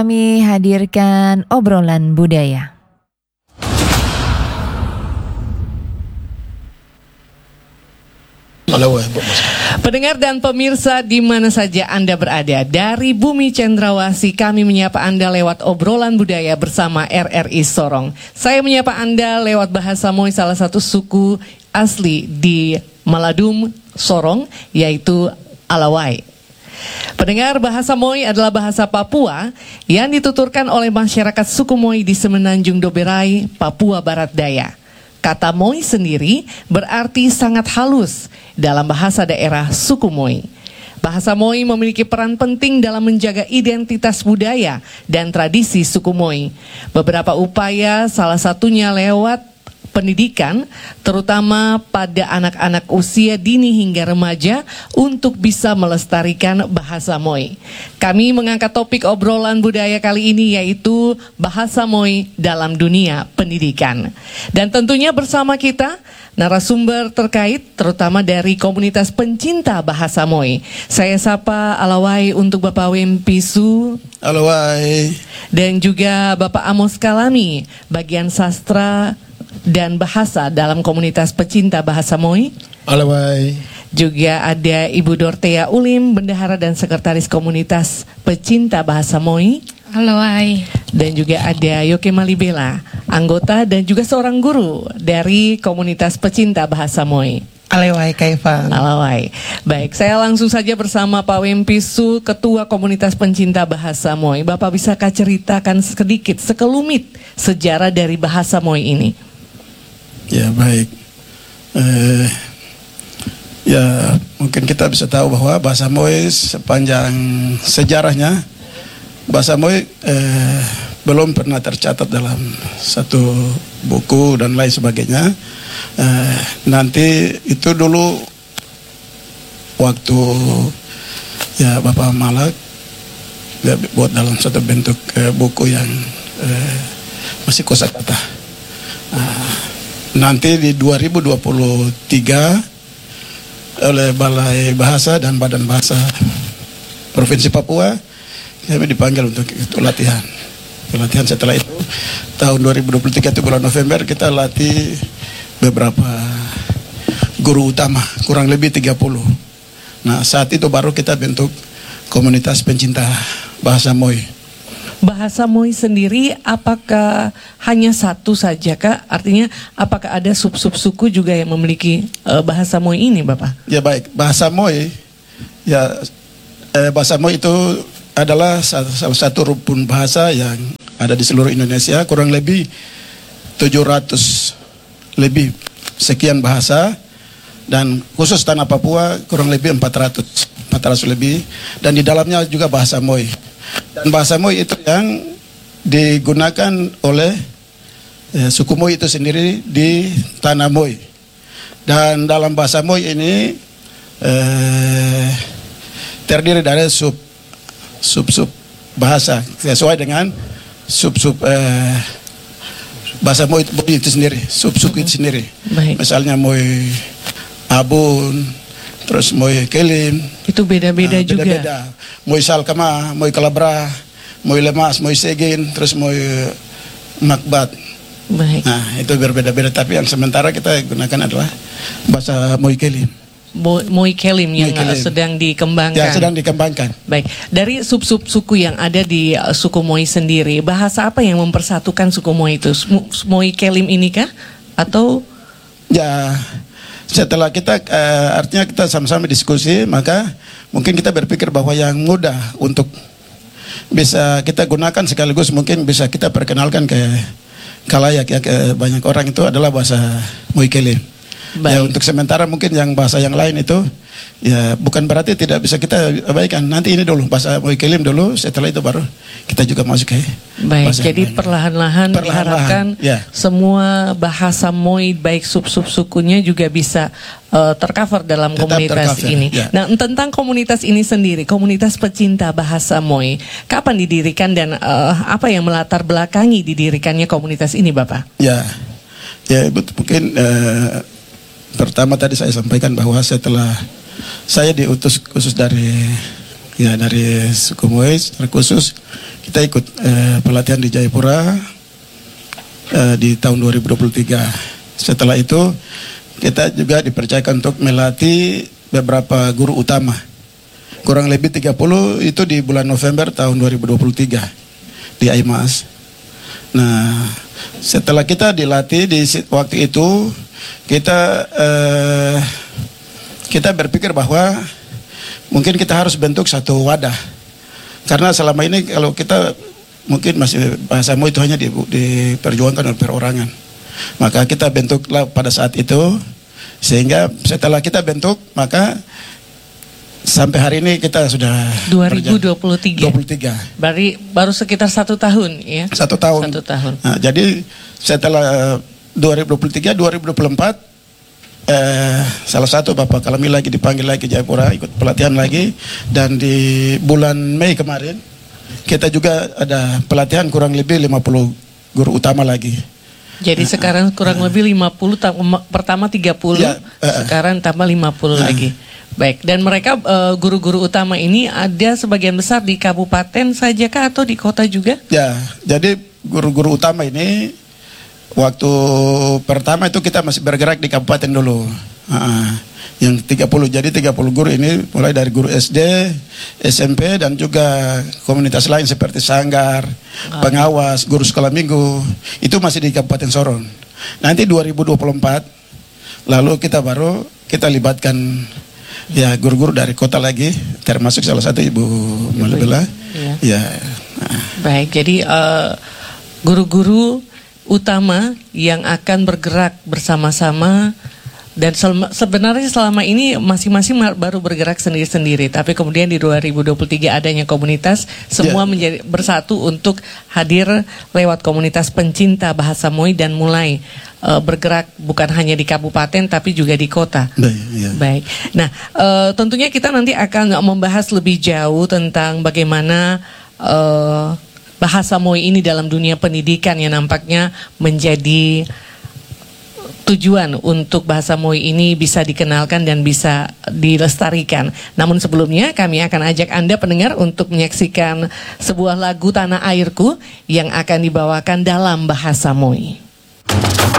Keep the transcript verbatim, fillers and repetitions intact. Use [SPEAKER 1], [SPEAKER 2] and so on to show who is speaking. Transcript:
[SPEAKER 1] Kami hadirkan obrolan budaya.
[SPEAKER 2] Pendengar dan pemirsa di mana saja Anda berada, dari Bumi Cendrawasih kami menyapa Anda lewat obrolan budaya bersama R R I Sorong. Saya menyapa Anda lewat bahasa Moy, salah satu suku asli di Maladum, Sorong, yaitu Alawai. Pendengar, bahasa Moy adalah bahasa Papua yang dituturkan oleh masyarakat suku Moy di Semenanjung Doberai, Papua Barat Daya. Kata Moy sendiri berarti sangat halus dalam bahasa daerah suku Moy. Bahasa Moy memiliki peran penting dalam menjaga identitas budaya dan tradisi suku Moy. Beberapa upaya, salah satunya lewat pendidikan, terutama pada anak-anak usia dini hingga remaja untuk bisa melestarikan bahasa Moy. Kami mengangkat topik obrolan budaya kali ini yaitu bahasa Moy dalam dunia pendidikan. Dan tentunya bersama kita narasumber terkait terutama dari komunitas pencinta bahasa Moy. Saya sapa Alawai untuk Bapak Wempisu.
[SPEAKER 3] Alawai. Dan juga Bapak Amos Kalami, bagian sastra dan bahasa dalam komunitas pecinta bahasa Moy.
[SPEAKER 4] Alawai.
[SPEAKER 2] Juga ada Ibu Dortea Ulim, bendahara dan sekretaris komunitas pecinta bahasa Moy.
[SPEAKER 5] Alawai.
[SPEAKER 2] Dan juga ada Yoke Malibela, anggota dan juga seorang guru dari komunitas pecinta bahasa Moy.
[SPEAKER 6] Alawai Kaifan.
[SPEAKER 2] Alawai. Baik, saya langsung saja bersama Pak Wempisu, Ketua Komunitas Pencinta Bahasa Moy. Bapak bisakah ceritakan sedikit, sekelumit sejarah dari bahasa Moy ini?
[SPEAKER 3] Ya, baik. Eh, ya, mungkin kita bisa tahu bahwa bahasa Moy sepanjang sejarahnya, bahasa Moy eh, belum pernah tercatat dalam satu buku dan lain sebagainya. Eh, nanti itu dulu waktu ya Bapak Malak ya, buat dalam satu bentuk eh, buku yang eh, masih kosakata. Nah, nanti di dua ribu dua puluh tiga oleh Balai Bahasa dan Badan Bahasa Provinsi Papua kami dipanggil untuk itu latihan. Latihan setelah itu tahun dua ribu dua puluh tiga itu bulan November kita latih beberapa guru utama, kurang lebih tiga puluh. Nah, saat itu baru kita bentuk komunitas pencinta bahasa Moy.
[SPEAKER 2] Bahasa Moy sendiri apakah hanya satu saja kah? Artinya apakah ada sub-sub suku juga yang memiliki uh, bahasa Moy ini, Bapak?
[SPEAKER 3] Ya baik, bahasa Moy ya eh, bahasa Moy itu adalah salah satu rukun bahasa yang ada di seluruh Indonesia, kurang lebih tujuh ratus lebih sekian bahasa, dan khusus tanah Papua kurang lebih empat ratus lebih, dan di dalamnya juga bahasa Moy. Dan bahasa Moy itu yang digunakan oleh eh, suku Moy itu sendiri di tanah Moy. Dan dalam bahasa Moy ini eh, terdiri dari sub sub-sub bahasa sesuai dengan sub-sub eh, bahasa Moy itu sendiri, sub-sub itu sendiri.
[SPEAKER 2] Baik.
[SPEAKER 3] Misalnya Moy Abun, terus Moy Kelim.
[SPEAKER 2] Itu beda-beda nah, juga.
[SPEAKER 3] Beda-beda. Moy Salkama, Moy Kalabra, Moy Lemas, Moy Segin, terus Moy Makbat.
[SPEAKER 2] Baik.
[SPEAKER 3] Nah, itu berbeda-beda, tapi yang sementara kita gunakan adalah bahasa Moy Kelim.
[SPEAKER 2] Moy Kelim yang
[SPEAKER 3] Moy Kelim.
[SPEAKER 2] sedang dikembangkan.
[SPEAKER 3] Ya, sedang dikembangkan.
[SPEAKER 2] Baik, dari sub-sub suku yang ada di uh, suku Moy sendiri, bahasa apa yang mempersatukan suku Moy itu? Moy Kelim ini kah? Atau?
[SPEAKER 3] Ya, setelah kita uh, artinya kita sama-sama diskusi, maka mungkin kita berpikir bahwa yang mudah untuk bisa kita gunakan sekaligus mungkin bisa kita perkenalkan ke kalayak ya, ke banyak orang, itu adalah bahasa Moy Kelim. Ya, untuk sementara mungkin yang bahasa yang lain itu ya bukan berarti tidak bisa kita abaikan. Nanti ini dulu bahasa Moy Kelim dulu, setelah itu baru kita juga masuk ke
[SPEAKER 2] baik.
[SPEAKER 3] bahasa
[SPEAKER 2] Jadi perlahan-lahan diharapkan
[SPEAKER 3] ya,
[SPEAKER 2] semua bahasa Moy baik sub-sub sukunya juga bisa uh, tercover dalam
[SPEAKER 3] tetap
[SPEAKER 2] komunitas
[SPEAKER 3] tercover,
[SPEAKER 2] ini.
[SPEAKER 3] ya.
[SPEAKER 2] Nah, tentang komunitas ini sendiri, komunitas pecinta bahasa Moy, kapan didirikan dan uh, apa yang melatar belakangi didirikannya komunitas ini, Bapak?
[SPEAKER 3] Ya, ya betul, mungkin uh, pertama tadi saya sampaikan bahwa setelah saya diutus khusus dari ya dari suku Moy secara khusus kita ikut eh, pelatihan di Jayapura eh, di tahun dua ribu dua puluh tiga. Setelah itu kita juga dipercayakan untuk melatih beberapa guru utama. Kurang lebih tiga puluh itu di bulan November tahun dua ribu dua puluh tiga di Aimas. Nah, setelah kita dilatih di waktu itu kita eh, kita berpikir bahwa mungkin kita harus bentuk satu wadah. Karena selama ini kalau kita mungkin masih bahasa Moy itu hanya di, diperjuangkan oleh perorangan. Maka kita bentuklah pada saat itu, sehingga setelah kita bentuk maka sampai hari ini kita sudah
[SPEAKER 2] dua ribu dua puluh tiga.
[SPEAKER 3] dua puluh tiga.
[SPEAKER 2] Berarti baru sekitar satu tahun ya.
[SPEAKER 3] Satu tahun.
[SPEAKER 2] Satu tahun.
[SPEAKER 3] Nah, jadi setelah dua ribu dua puluh tiga, dua ribu dua puluh empat eh, salah satu Bapak Kalami lagi dipanggil lagi Jayapura ikut pelatihan lagi, dan di bulan Mei kemarin kita juga ada pelatihan kurang lebih lima puluh guru utama lagi.
[SPEAKER 2] Jadi nah, sekarang kurang nah, lebih lima puluh, pertama tiga puluh, ya, uh, sekarang tambah lima puluh uh, lagi. Baik, dan mereka uh, guru-guru utama ini ada sebagian besar di kabupaten saja kah atau di kota juga? Ya, jadi guru-guru utama ini waktu pertama itu kita masih bergerak di kabupaten dulu. Uh, yang tiga puluh, jadi tiga puluh guru ini mulai dari guru S D, S M P dan juga komunitas lain seperti sanggar, uh. pengawas, guru sekolah minggu. Itu masih di Kabupaten Sorong. Nanti dua ribu dua puluh empat lalu kita baru kita libatkan ya guru-guru dari kota lagi, termasuk salah satu Ibu Malabela. Ya. Ya. Nah. Baik, jadi uh, guru-guru utama yang akan bergerak bersama-sama, dan sebenarnya selama ini masing-masing baru bergerak sendiri-sendiri, tapi kemudian di dua ribu dua puluh tiga adanya komunitas, semua yeah. menjadi bersatu untuk hadir lewat komunitas pencinta bahasa Moy dan mulai uh, bergerak bukan hanya di kabupaten tapi juga di kota.
[SPEAKER 3] Yeah, yeah.
[SPEAKER 2] Baik. Nah, uh, tentunya kita nanti akan membahas lebih jauh tentang bagaimana uh, bahasa Moy ini dalam dunia pendidikan yang nampaknya menjadi tujuan untuk bahasa Moy ini bisa dikenalkan dan bisa dilestarikan. Namun sebelumnya kami akan ajak Anda pendengar untuk menyaksikan sebuah lagu Tanah Airku yang akan dibawakan dalam bahasa Moy.